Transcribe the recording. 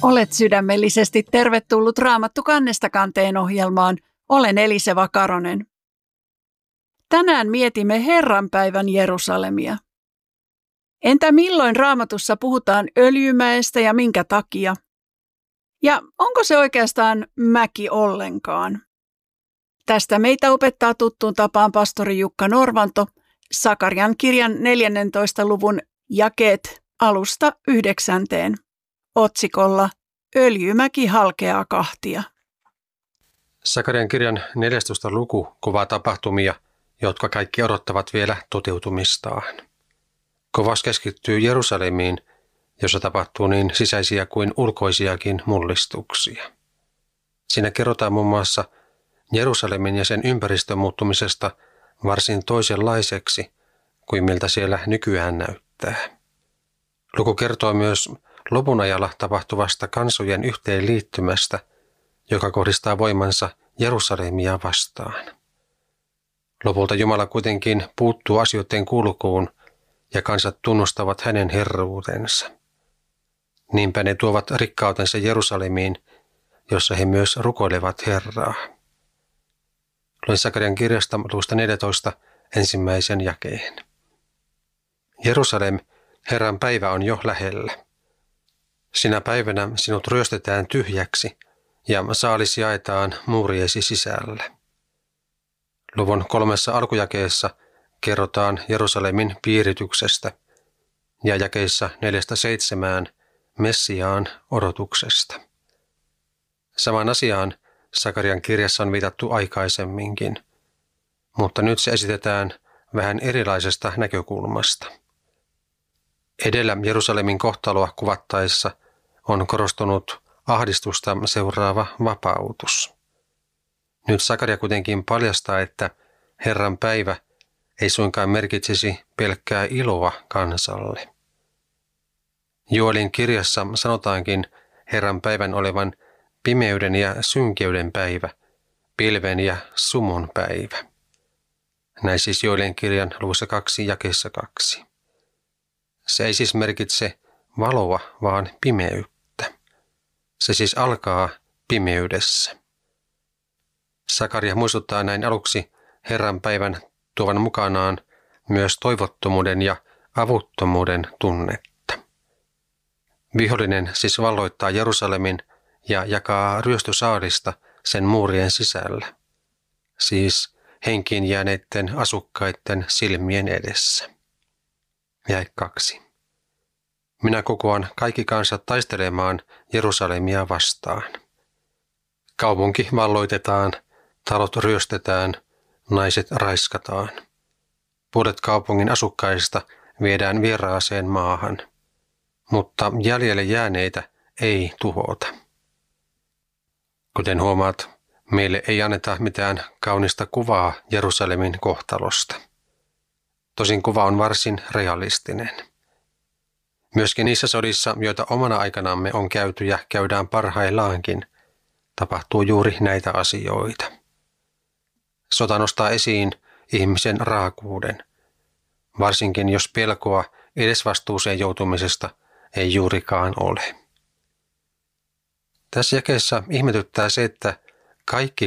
Olet sydämellisesti tervetullut Raamattu kannesta kanteen ohjelmaan. Olen Eliseva Karonen. Tänään mietimme Herranpäivän Jerusalemia. Entä milloin Raamatussa puhutaan Öljymäestä ja minkä takia? Ja onko se oikeastaan mäki ollenkaan? Tästä meitä opettaa tuttuun tapaan pastori Jukka Norvanto, Sakarian kirjan 14. luvun jakeet alusta 9. otsikolla Öljymäki halkeaa kahtia. Sakarian kirjan 14. luku kuvaa tapahtumia, jotka kaikki odottavat vielä toteutumistaan. Kuvaus keskittyy Jerusalemiin, jossa tapahtuu niin sisäisiä kuin ulkoisiakin mullistuksia. Siinä kerrotaan muun muassa Jerusalemin ja sen ympäristön muuttumisesta varsin toisenlaiseksi kuin miltä siellä nykyään näyttää. Luku kertoo myös lopun ajalla tapahtuvasta kansojen yhteenliittymästä, joka kohdistaa voimansa Jerusalemia vastaan. Lopulta Jumala kuitenkin puuttuu asioiden kulkuun ja kansat tunnustavat hänen herruutensa. Niinpä ne tuovat rikkautensa Jerusalemiin, jossa he myös rukoilevat Herraa. Luen Sakarian kirjasta luvusta 14 ensimmäisen jakeen. Jerusalem, Herran päivä on jo lähellä. Sinä päivänä sinut ryöstetään tyhjäksi ja saalis jaetaan muuriesi sisällä. Luvun 3. alkujakeessa kerrotaan Jerusalemin piirityksestä ja jakeissa 4-7 Messiaan odotuksesta. Samaan asiaan Sakarian kirjassa on viitattu aikaisemminkin, mutta nyt se esitetään vähän erilaisesta näkökulmasta. Edellä Jerusalemin kohtaloa kuvattaessa on korostunut ahdistusta seuraava vapautus. Nyt Sakaria kuitenkin paljastaa, että Herran päivä ei suinkaan merkitsisi pelkkää iloa kansalle. Joelin kirjassa sanotaankin Herran päivän olevan pimeyden ja synkeyden päivä, pilven ja sumun päivä. Näin siis Joelin kirjan luvussa 2 jakeessa 2. Se ei siis merkitse valoa, vaan pimeyttä. Se siis alkaa pimeydessä. Sakaria muistuttaa näin aluksi Herran päivän tuovan mukanaan myös toivottomuuden ja avuttomuuden tunnetta. Vihollinen siis valloittaa Jerusalemin ja jakaa ryöstösaarista sen muurien sisällä, siis henkiin jääneiden asukkaiden silmien edessä. Jae 2. Minä kokoan kaikki kansat taistelemaan Jerusalemia vastaan. Kaupunki valloitetaan, talot ryöstetään, naiset raiskataan. Puolet kaupungin asukkaista viedään vieraaseen maahan, mutta jäljelle jääneitä ei tuhota. Kuten huomaat, meille ei anneta mitään kaunista kuvaa Jerusalemin kohtalosta. Tosin kuva on varsin realistinen. Myöskin niissä sodissa, joita omana aikanamme on käyty ja käydään parhaillaankin, tapahtuu juuri näitä asioita. Sota nostaa esiin ihmisen raakuuden, varsinkin jos pelkoa edesvastuuseen joutumisesta ei juurikaan ole. Tässä jakeessa ihmetyttää se, että kaikki